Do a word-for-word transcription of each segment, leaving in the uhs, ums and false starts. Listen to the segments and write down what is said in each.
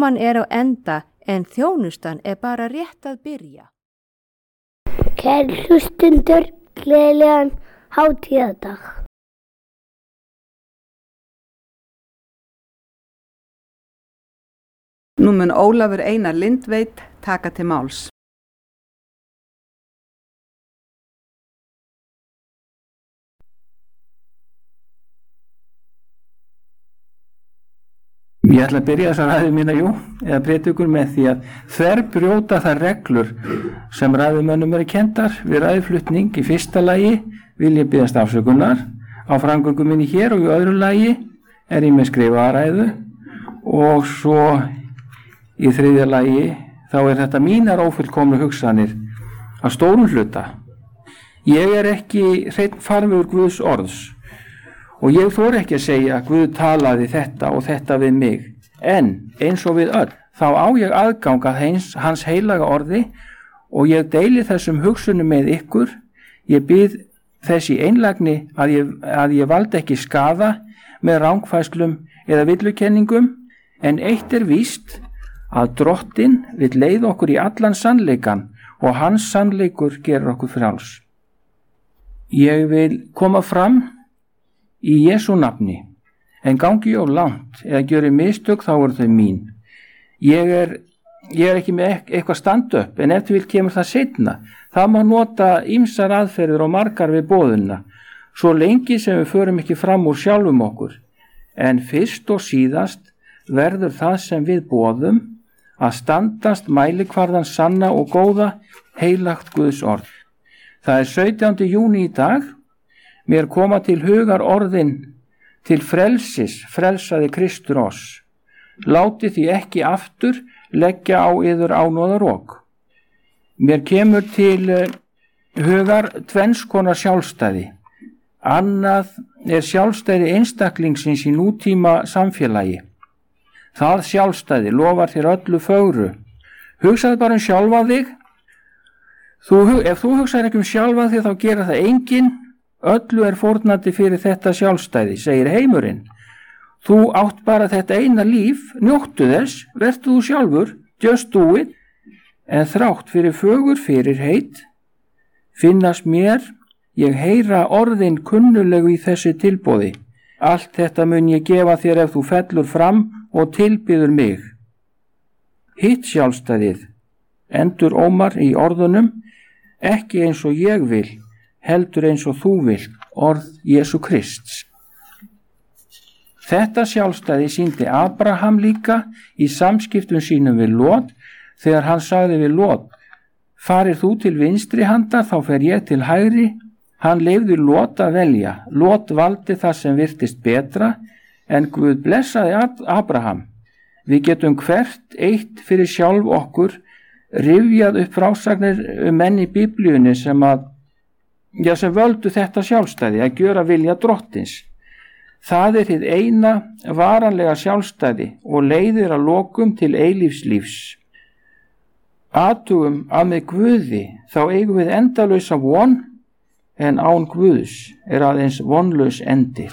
Útkoman er á enda en þjónustan er bara rétt að byrja. Kæru hlustundur, gleðilegan hátíðardag. Nú mun Ólafur Einar Lindveit taka til máls. Ég ætla að byrja þessa ræðu mína, jú, eða prédikun með því að þverbrjóta þær reglur sem ræðumönnum eru kenndar við ræðuflutning. Í fyrsta lagi vil ég biðjast afsökunar á framgöngu minni hér og í öðru lagi er ég með skrifaða ræðu og svo í þriðja lagi þá er þetta mínar ófullkomnu hugsanir að stórum hluta. Ég er ekki hreinn farvegur Guðs orðs og ég þori ekki að segja að Guð talaði þetta og þetta við mig, en eins og við öll þá á ég aðgang að hans, hans heilaga orði og ég deili þessum hugsunum með ykkur. Ég bið þess í einlægni að ég, að ég valdi ekki skaða með rangfærslum eða villukenningum, en eitt er víst að Drottinn vill leiða okkur í allan sannleikan og hans sannleikur gerir okkur frjáls. Ég vil koma fram í Jesú nafni, en gangi ég of langt eða gjöri mistök þá eru þau mín. Ég er, ég er ekki með eitthvað stand upp, en ef þú vil kemur það seinna. Það má nota ýmsar aðferðir og margar við boðuna, svo lengi sem við förum ekki fram úr sjálfum okkur. En fyrst og síðast verður það sem við boðum að standast mælikvarðan sanna og góða heilagt Guðs orð. Það er sautjánda júní í dag. Mér koma til hugar orðin til frelsis, frelsaði Kristur oss. Láti því ekki aftur leggja á yður ánóðarók. Mér kemur til hugar tvenns konar sjálfstæði. Annað er sjálfstæði einstaklingsins í nútíma samfélagi. Það sjálfstæði lofar þér öllu fögru. Hugsaðu bara um sjálfa þig. Þú, ef þú hugsaður ekki um sjálfa þig þá gera það enginn. Öllu er fórnandi fyrir þetta sjálfstæði, segir heimurinn. Þú átt bara þetta eina líf, njóttu þess, vertu þú sjálfur, just do it, en þrátt fyrir fögur fyrir heit, finnast mér, ég heyra orðin kunnulegu í þessu tilboði. Allt þetta mun ég gefa þér ef þú fellur fram og tilbyður mig. Hitt sjálfstæðið, endur Ómar í orðunum, ekki eins og ég vil, heldur eins og þú vilt, orð Jesú Krists. Þetta sjálfstæði sýndi Abraham líka í samskiptum sínum við Lot, þegar hann sagði við Lot, farir þú til vinstri handar, þá fer ég til hægri. Hann leyfði Lot að velja. Lot valdi það sem virtist betra, en Guð blessaði Abraham. Við getum hvert eitt fyrir sjálf okkur rifjað upp frásagnir um menn í Biblíunni sem að Já, sem völdu þetta sjálfstæði að gjöra vilja Drottins. Það er hið eina varanlega sjálfstæði og leiðir að lokum til eilífslífs. Athugum að með Guði þá eigum við endalausa von, en án Guðs er aðeins vonlaus endi.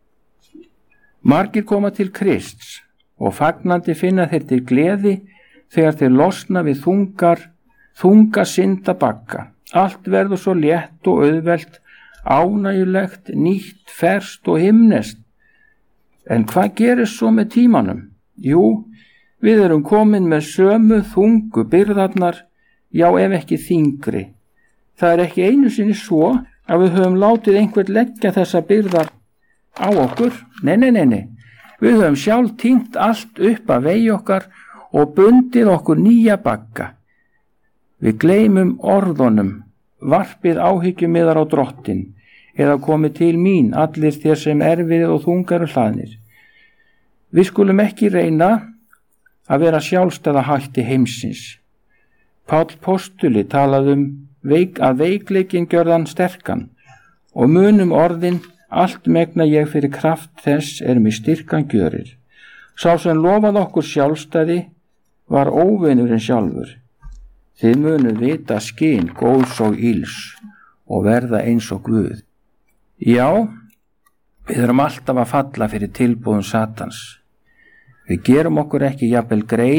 Margir koma til Krists og fagnandi finna þeir til gleði þegar þeir losna við þungar, þunga syndabagga. Allt verður svo létt og auðvelt, ánægjulegt, nýtt, ferskt og himnest. En hvað gerist svo með tímanum? Jú, við erum komin með sömu þungu byrðarnar, já ef ekki þyngri. Það er ekki einu sinni svo að við höfum látið einhvern leggja þessa byrðar á okkur. Nei, nei, nei, nei. Við höfum sjálf tínt allt upp að vegi okkar og bundið okkur nýja bagga. Við gleymum orðunum, varpið áhyggjummiðar á Drottinn, eða komið til mín allir þér sem erfiðir og þungar og hlaðnir. Við skulum ekki reyna að vera sjálfstæða hætti heimsins. Páll postuli talaði um veik, að veikleikin gjörðan sterkan og munum orðin allt megna ég fyrir kraft þess er mig styrkan gjörir. Sá sem lofaði okkur sjálfstæði var óvinurinn sjálfur. Þið munum vita skyn góðs og ills og verða eins og Guð. Já, við erum alltaf að falla fyrir tilboðum Satans. Við gerum okkur ekki jafnvel grein